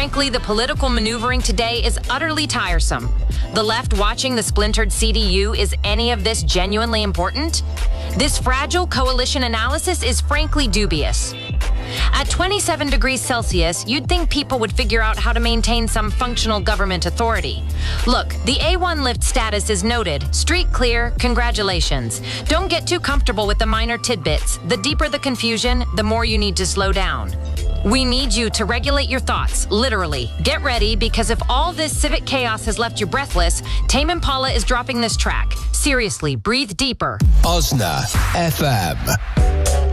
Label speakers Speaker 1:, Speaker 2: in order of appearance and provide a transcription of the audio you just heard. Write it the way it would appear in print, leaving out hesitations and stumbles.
Speaker 1: Frankly, the political maneuvering today is utterly tiresome. The left watching the splintered CDU, is any of this genuinely important? This fragile coalition analysis is frankly dubious. At 27 degrees Celsius, you'd think people would figure out how to maintain some functional government authority. Look, the A1 lift status is noted. Street clear, congratulations. Don't get too comfortable with the minor tidbits. The deeper the confusion, the more you need to slow down. We need you to regulate your thoughts, literally. Get ready, because if all this civic chaos has left you breathless, Tame Impala is dropping this track. Seriously, breathe deeper.
Speaker 2: Osna FM.